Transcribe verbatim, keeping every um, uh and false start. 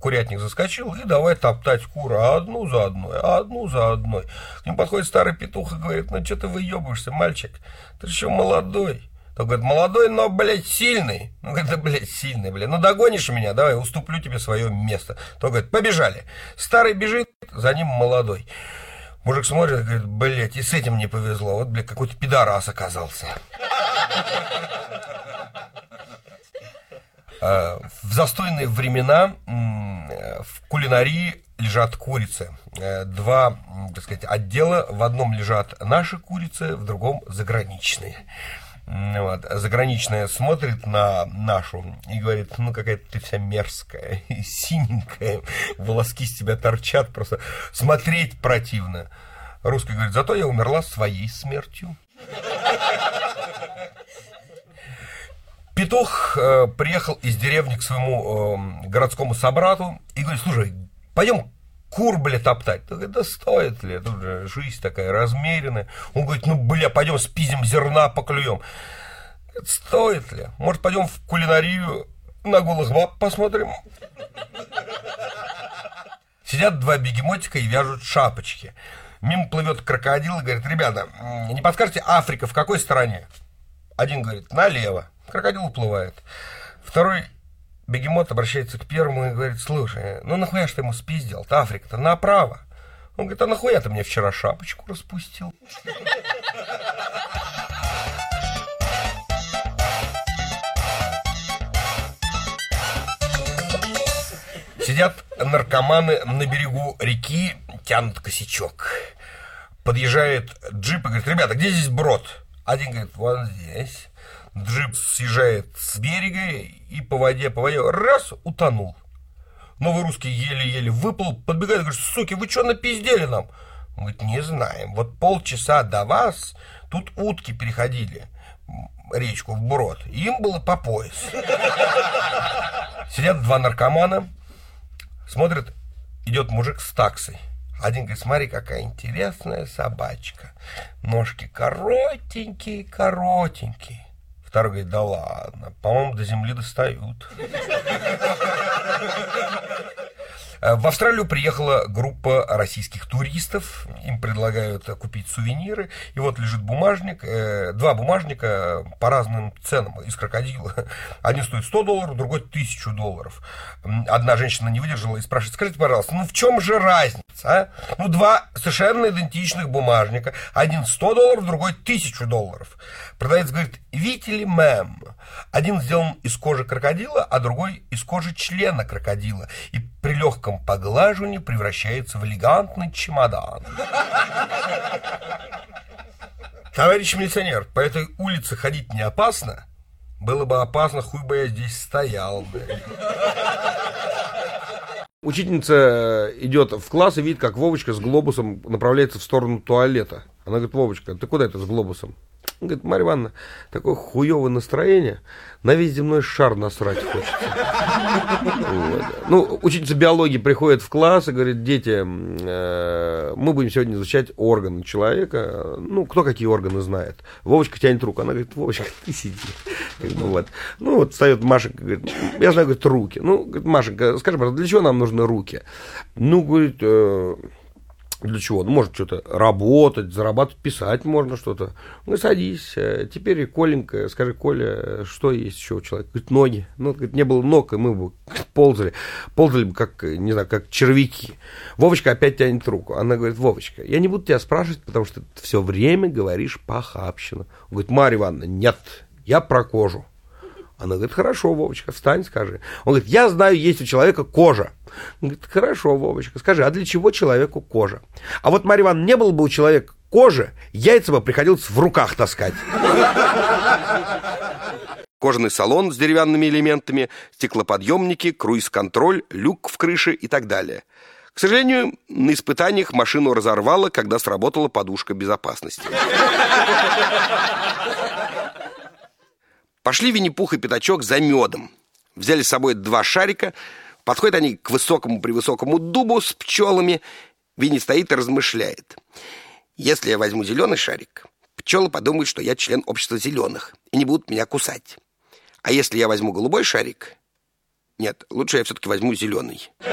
курятник заскочил и давай топтать куры одну за одной, одну за одной. К ним подходит старый петух и говорит: ну что ты выебываешься, мальчик, ты еще молодой. Тот говорит: молодой, но, блядь, сильный. Ну, говорит: да, блядь, сильный, блядь. Ну, догонишь меня, давай, уступлю тебе свое место. Тот говорит: побежали. Старый бежит, за ним молодой. Мужик смотрит и говорит: блядь, и с этим не повезло. Вот, блядь, какой-то пидорас оказался. В застойные времена в кулинарии лежат курицы. Два, так сказать, отдела. В одном лежат наши курицы, в другом заграничные. Вот. Заграничная смотрит на нашу и говорит: ну какая-то ты вся мерзкая, синенькая, волоски с тебя торчат, просто смотреть противно. Русский говорит: зато я умерла своей смертью. Петух э, приехал из деревни к своему э, городскому собрату и говорит: слушай, пойдем кур, бля, топтать. Он говорит: да стоит ли, тут же жизнь такая размеренная. Он говорит: ну, бля, пойдем спиздим зерна, поклюем. Говорит: стоит ли? Может, пойдем в кулинарию на голых баб посмотрим? Сидят два бегемотика и вяжут шапочки. Мимо плывет крокодил и говорит: ребята, не подскажете, Африка в какой стороне? Один говорит: налево. Крокодил уплывает. Второй бегемот обращается к первому и говорит: слушай, ну нахуя ж ты ему спиздил-то, Африка-то направо. Он говорит: а нахуя ты мне вчера шапочку распустил? Сидят наркоманы на берегу реки, тянут косячок. Подъезжает джип и говорит: ребята, где здесь брод? Один говорит: вон здесь. Джип съезжает с берега и по воде, по воде, раз, утонул. Новый русский еле-еле выплыл, подбегает и говорит: суки, вы что напиздели нам? Он говорит: не знаем, вот полчаса до вас тут утки переходили речку вброд, им было по пояс. Сидят два наркомана, смотрят, идет мужик с таксой. Один говорит: смотри, какая интересная собачка, ножки коротенькие, коротенькие. Второй говорит: да ладно, по-моему, до земли достают. В Австралию приехала группа российских туристов. Им предлагают купить сувениры. И вот лежит бумажник. Два бумажника по разным ценам из крокодила. Один стоит сто долларов, другой тысячу долларов. Одна женщина не выдержала и спрашивает: скажите, пожалуйста, ну в чем же разница? А? Ну, два совершенно идентичных бумажника. Один сто долларов, другой тысячу долларов. Продавец говорит: видите ли, мэм, один сделан из кожи крокодила, а другой из кожи члена крокодила. И при легком поглаживании превращается в элегантный чемодан. Товарищ милиционер, по этой улице ходить не опасно? Было бы опасно, хуй бы я здесь стоял. Учительница идет в класс и видит, как Вовочка с глобусом направляется в сторону туалета. Она говорит: Вовочка, ты куда это с глобусом? Он говорит: Марья Ивановна, такое хуевое настроение, на весь земной шар насрать хочется. Вот. Ну, учительница биологии приходит в класс и говорит: дети, э, мы будем сегодня изучать органы человека. Ну, кто какие органы знает. Вовочка тянет руку. Она говорит: Вовочка, ты сиди. Ну вот, ну, вот встает Машенька, говорит: я знаю, говорит, руки. Ну, говорит: Машенька, скажи, пожалуйста, для чего нам нужны руки? Ну, говорит, э, для чего? Ну, может, что-то работать, зарабатывать, писать можно что-то. Ну, садись. Теперь, Коленька, скажи, Коля, что есть еще у человека? Говорит: ноги. Ну, говорит, не было ног, и мы бы ползали. Ползали бы, как, не знаю, как червяки. Вовочка опять тянет руку. Она говорит: Вовочка, я не буду тебя спрашивать, потому что ты все время говоришь похабщина. Он говорит: Марья Ивановна, нет, я про кожу. Она говорит: хорошо, Вовочка, встань, скажи. Он говорит: я знаю, есть у человека кожа. Он говорит: хорошо, Вовочка, скажи, а для чего человеку кожа? А вот, Марья Ивановна, не было бы у человека кожи, яйца бы приходилось в руках таскать. Кожаный салон с деревянными элементами, стеклоподъемники, круиз-контроль, люк в крыше и так далее. К сожалению, на испытаниях машину разорвало, когда сработала подушка безопасности. Пошли Винни-Пух и Пятачок за медом. Взяли с собой два шарика. Подходят они к высокому-превысокому дубу с пчелами. Винни стоит и размышляет. Если я возьму зеленый шарик, пчелы подумают, что я член общества зеленых, и не будут меня кусать. А если я возьму голубой шарик... Нет, лучше я все-таки возьму зеленый.